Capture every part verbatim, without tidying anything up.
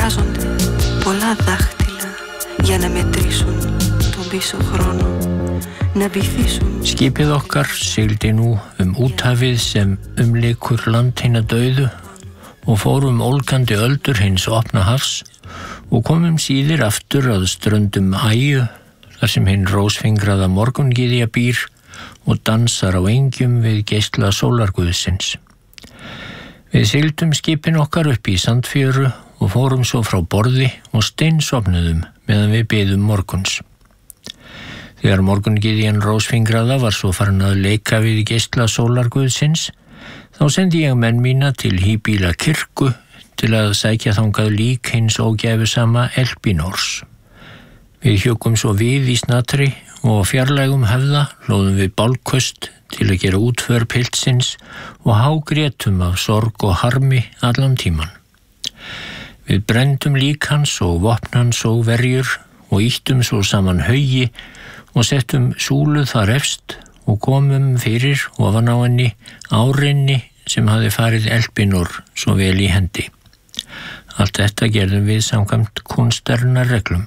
Χρειάζονται πολλά δάχτυλα για να μετρήσουν τον πίσω χρόνο, να βυθίσουν. Skipið okkar sigldi nú um úthafið sem umlykur land hinna dauðu og fórum ólgandi öldur hins opna hafs og komum síðir aftur að ströndum Æju, þar sem hinn rósfingraða morgungyðja býr og dansar á engjum við geisla sólarguðsins. Við sigldum skipin okkar upp í Sandfjöru og fórum svo frá borði og steinsofnuðum meðan við biðum morguns. Þegar morgungyðjan rósfingraða var svo farin að leika við geisla sólarguðsins, þá sendi ég menn mína til híbýla kirkju til að sækja þangað lík hins ógæfusama Elpinors. Við hjúkum svo við í snatri og fjarlægum hefða hlóðum við bálköst til að gera útför piltsins og hágrétum af sorg og harmi allan tíman. Við brendum lík hans og vopn hans og verjur og ýttum svo saman haugi og settum súlu þar efst og komum fyrir ofan á henni árinni sem hafði farið Elpinor svo vel í hendi. Allt þetta gerðum við samkvæmt kúnstarinnar reglum.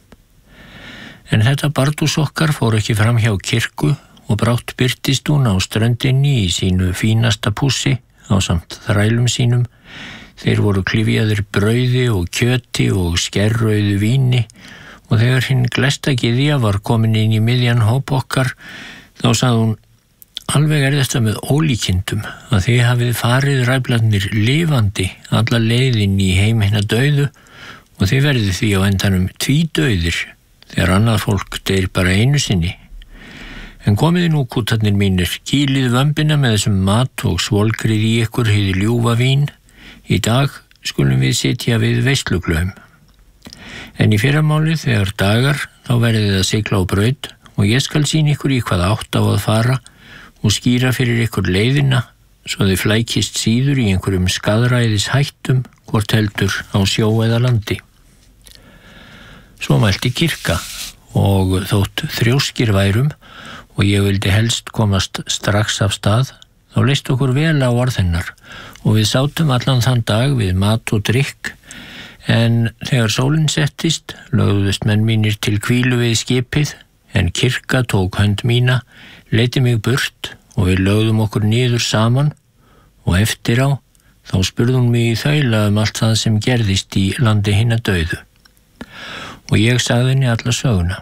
En þetta bardús okkar fór ekki fram hjá kirkju og brátt birtist hún á ströndinni í sínu fínasta pússi ásamt þrælum sínum. Þeir voru klyfjaðir brauði og kjöti og skerrauðu víni og þegar hinn glesta gyðja var komin inn í miðjan hóp okkar, þá sagði hún: alveg er þetta með ólíkindum að þið hafið farið ræflarnir lifandi alla leiðin í heim hinna dauðu og þið verðið því á endanum tvídauðir þegar annað fólk deyr bara einu sinni. En komiði nú, kútarnir mínir, kýlið vömbina með þessum mat og svolgrið í ykkur hið ljúfa vín. Í dag skulum við sitja við veisluglöfum. En í fyrramálið þegar dagar, þá verðið að sigla á braut og ég skal sýna ykkur í hvað átt á að fara og skýra fyrir ykkur leiðina svo þið flækist síður í einhverjum skaðræðis hættum hvort heldur á sjó eða landi. Svo mælti kirkja og þótt þrjóskir værum og ég vildi helst komast strax af stað, þá leist okkur vel á orðinnar og við sátum allan þann dag við mat og drykk, en þegar sólin settist lögðust menn mínir til hvílu við skipið, en kirkja tók hönd mína, leiddi mig burt og við lögðum okkur niður saman og eftir á þá spurði hún mig í þaula um allt það sem gerðist í landi hinna dauðu. Og ég sagði henni alla söguna.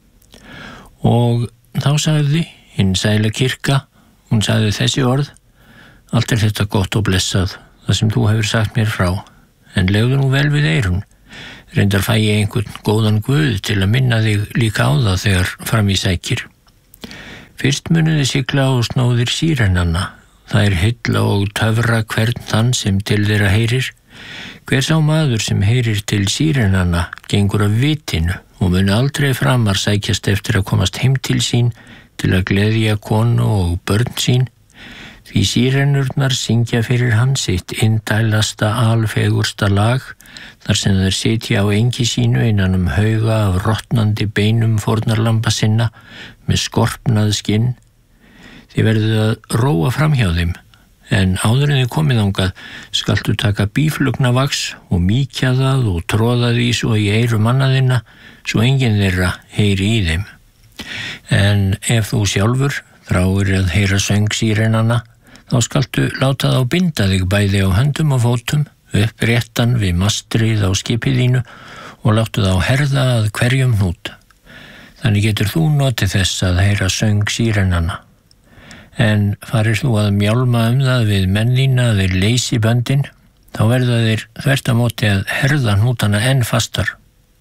Og þá sagði hinn sæla kirkja, hún sagði þessi orð: allt er þetta gott og blessað, það sem þú hefur sagt mér frá, en legðu nú vel við eyrun. Reyndar fæ ég einhvern góðan guð til að minna þig líka á það þegar fram í sækir. Fyrst munuði sigla og snóðir sírenanna, það er hylla og töfra hvern þann sem til þeirra heyrir. Hver sá maður sem heyrir til sírenanna gengur af vitinu og mun aldrei framar sækjast eftir að komast heim til sín til að gleðja konu og börn sín, því sírenurnar syngja fyrir hann sitt indælasta alfegursta lag, þar sem þeir sitja á engi sínu innan um hauga af rotnandi beinum fórnarlamba sinna með skorpnað skinn. Þið verðið að róa fram hjá þeim, en áður en þið komið þangað skaltu taka býflugnavax og mýkja það og tróða því svo í eyru mannaðinna svo enginn þeirra heyri í þeim. En ef þú sjálfur þráir að heyra söng sírenanna, þá skaltu láta þá binda þig bæði á höndum og fótum, upp réttan við mastrið á skipið þínu og láttu þá herða að hverjum hnút. Þannig getur þú notið þess að heyra söng sírenanna. En farir þú að mjálma um það við menn þína að þeir leysi böndin, þá verða þeir þvert á móti að herða hnútana enn fastar.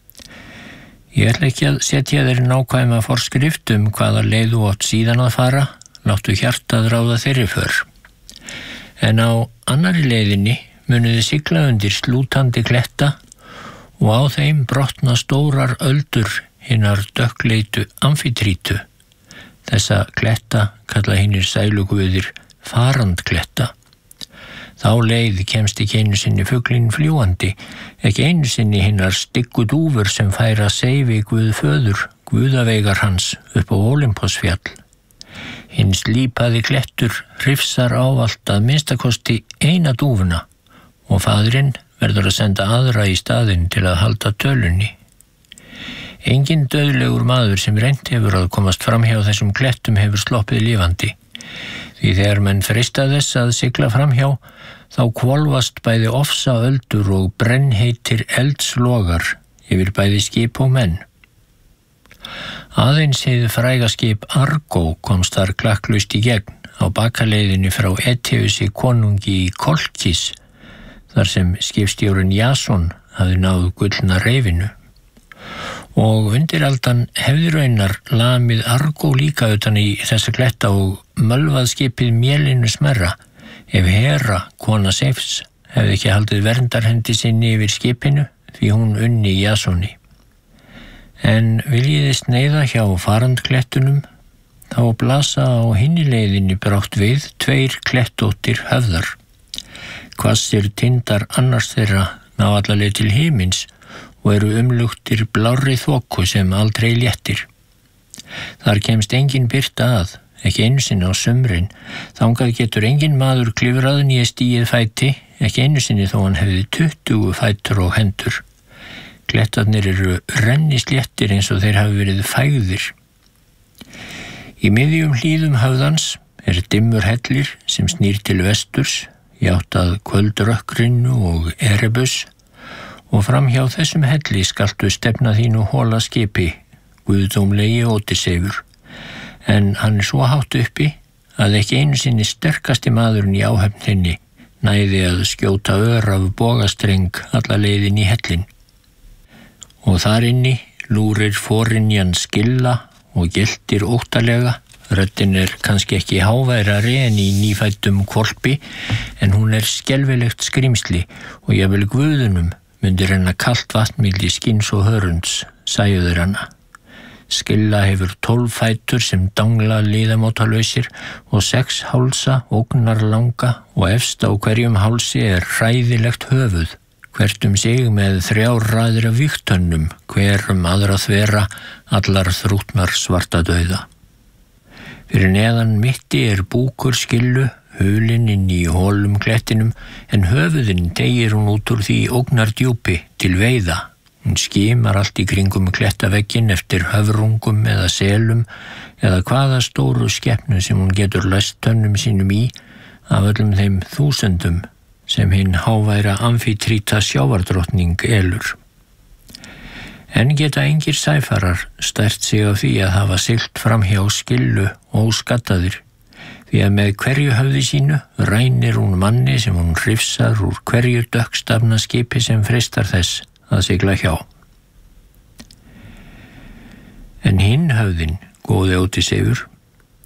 Ég ætla ekki að setja þeir nákvæma forskrift um hvaða leið þú átt síðan að fara, láttu hjartað ráða þeirri för. En á annarri leiðinni munuði sigla undir slútandi kletta og á þeim brotna stórar öldur hinnar dökkleitu amfitrítu. Þessa kletta kalla hinnir sæluguðir farandkletta. Þá leið kemst ekki einu sinni fuglinn fljúandi, ekki einu sinni hinnar styggu dúfur sem færa seifi Guð föður, guðaveigar hans upp á Ólympósfjall. Hinn slípaði klettur hrifsar ávallt að minnstakosti eina dúfuna og faðirinn verður að senda aðra í staðinn til að halda tölunni. Enginn dauðlegur maður sem reynt hefur að komast framhjá þessum klettum hefur sloppið lifandi, því þegar menn freista þess að sigla framhjá, þá hvolfast bæði ofsaöldur og brennheitir eldslogar yfir bæði skip og menn. Aðeins hið fræga skip Argo komst þar klakklaust í gegn á bakaleiðinni frá Eteusi konungi í Kolkis, þar sem skipstjórinn Jason hafði náð gullna reifinu. Og undiraldan hefði raunar lamið Argo líka utan í þessa kletta og mölvað skipið Mélinu smerra, ef Hera, kona Seifs, hefði ekki haldið verndarhendi sinni yfir skipinu því hún unni Jasoni. En viljiði sneiða hjá farandklettunum, þá blasa á hinni leiðinni brátt við tveir klettóttir höfðar. Hvassir tindar annars þeirra ná alla leið til himins og eru umluktir blárri þoku sem aldrei léttir. Þar kemst engin birta að, ekki einu sinni á sumrin, þangað getur engin maður klifrað né stigið fæti, ekki einu sinni þó hann hefði tuttugu fætur og hendur. Klettarnir eru rennisléttir eins og þeir hafi verið fægðir. Í miðjum hlíðum höfðans er dimmur hellir sem snýr til vesturs, í átt að kvöldrökkrinu og Erebus, og framhjá þessum helli skaltu stefna þínu hóla skipi, guðdómlegi Ódysseifur, en hann er svo hátt uppi að ekki einu sinni sterkasti maðurinn í áhöfninni næði að skjóta ör af bogastreng alla leiðin í hellin. Og þar inni lúrir forinjan Skilla og geltir óttalega. Röddin er kannski ekki háværari en í nýfæddum hvolpi, en hún er skelfilegt skrímsli og jafnvel guðunum myndir hennar kalt vatn milli skins og hörunds, sæjuður hana. Skilla hefur tólf fætur sem dangla liðamótalausir og sex hálsa ógnar langa og efst á hverjum hálsi er hræðilegt höfuð, hvert um sig með þrjár raðir af vígtönnum, hver um aðra þvera, allar þrútnar svarta dauða. Fyrir neðan mitti er búkur Skillu, hulinn inn í hólum klettinum, en höfuðinn teygir hún út úr því ógnar djúpi til veiða. Hún skimar allt í kringum klettavegginn eftir höfrungum eða selum eða hvaða stóru skepnu sem hún getur læst tönnum sínum í af öllum þeim þúsundum sem hinn háværa Amfitríta sjávardrottning elur. En geta engir sæfarar stært sig á því að hafa siglt framhjá Skillu óskattaðir, því að með hverju höfði sínu rænir hún manni sem hún hrifsar úr hverju dökkstafna skipi sem freistar þess að sigla hjá. En hinn höfðin, góði Ódysseifur,